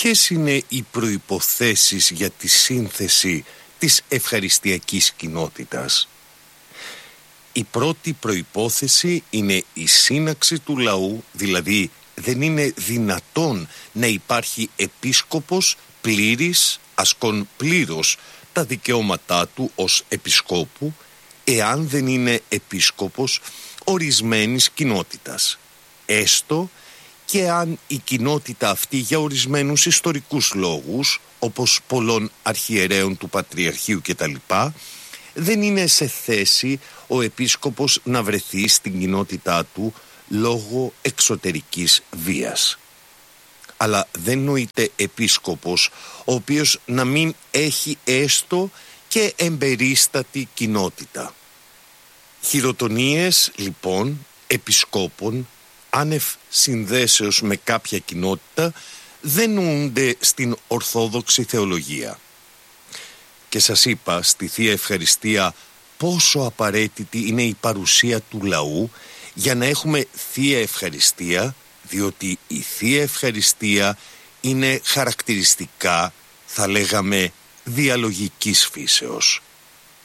ποιες είναι οι προϋποθέσεις για τη σύνθεση της ευχαριστιακής κοινότητας? Η πρώτη προϋπόθεση είναι η σύναξη του λαού, δηλαδή δεν είναι δυνατόν να υπάρχει επίσκοπος πλήρης, ασκών πλήρως τα δικαιώματά του ως επισκόπου, εάν δεν είναι επίσκοπος ορισμένης κοινότητας, έστω και αν η κοινότητα αυτή για ορισμένους ιστορικούς λόγους, όπως πολλών αρχιερέων του Πατριαρχείου κτλ., δεν είναι σε θέση ο επίσκοπος να βρεθεί στην κοινότητά του λόγω εξωτερικής βίας. Αλλά δεν νοείται επίσκοπος ο οποίος να μην έχει έστω και εμπερίστατη κοινότητα. Χειροτονίες λοιπόν επισκόπων άνευ συνδέσεως με κάποια κοινότητα δεν νοούνται στην Ορθόδοξη θεολογία. Και σας είπα στη Θεία Ευχαριστία πόσο απαραίτητη είναι η παρουσία του λαού για να έχουμε Θεία Ευχαριστία, διότι η Θεία Ευχαριστία είναι χαρακτηριστικά, θα λέγαμε, διαλογικής φύσεως.